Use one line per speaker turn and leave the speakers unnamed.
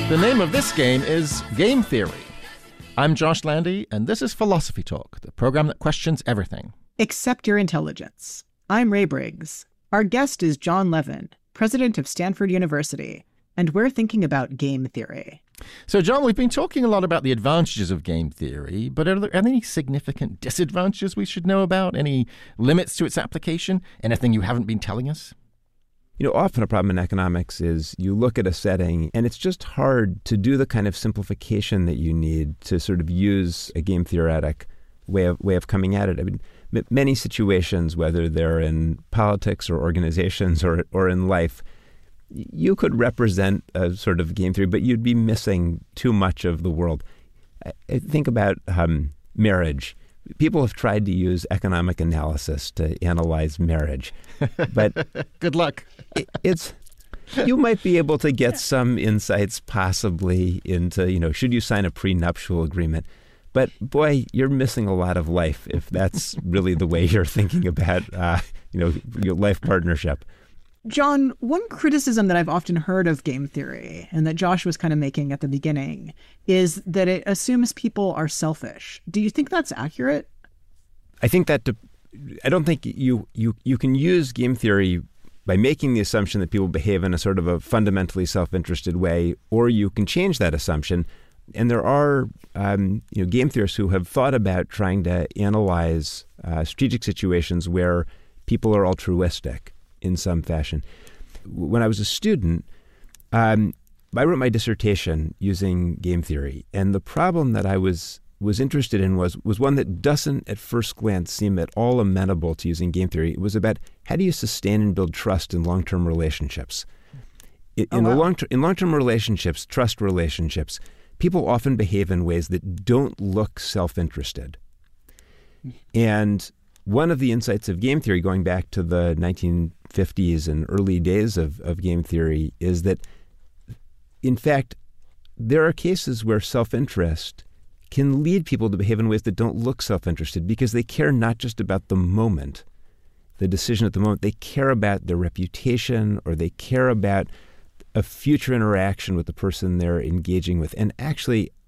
The name of this game is Game Theory. I'm Josh Landy, and this is Philosophy Talk, the program that questions everything.
Except your intelligence. I'm Ray Briggs. Our guest is John Levin, president of Stanford University, and we're thinking about game theory.
So, John, we've been talking a lot about the advantages of game theory, but are there any significant disadvantages we should know about? Any limits to its application? Anything you haven't been telling us?
You know, often a problem in economics is you look at a setting and it's just hard to do the kind of simplification that you need to sort of use a game theoretic way of coming at it. I mean, many situations, whether they're in politics or organizations or in life, you could represent a sort of game theory, but you'd be missing too much of the world. I think about marriage. People have tried to use economic analysis to analyze marriage, but
good luck.
You might be able to get some insights possibly into, should you sign a prenuptial agreement? But boy, you're missing a lot of life if that's really the way you're thinking about, your life partnership.
John, one criticism that I've often heard of game theory, and that Josh was kind of making at the beginning, is that it assumes people are selfish. Do you think that's accurate?
I think that I don't think you can use game theory by making the assumption that people behave in a sort of a fundamentally self-interested way, or you can change that assumption. And there are game theorists who have thought about trying to analyze strategic situations where people are altruistic in some fashion. When I was a student, I wrote my dissertation using game theory, and the problem that I was interested in was one that doesn't at first glance seem at all amenable to using game theory. It was about how do you sustain and build trust in long-term relationships. In long-term relationships, trust relationships, people often behave in ways that don't look self-interested. And one of the insights of game theory, going back to the 1950s and early days of game theory, is that, in fact, there are cases where self-interest can lead people to behave in ways that don't look self-interested because they care not just about the moment, the decision at the moment. They care about their reputation, or they care about a future interaction with the person they're engaging with. And actually,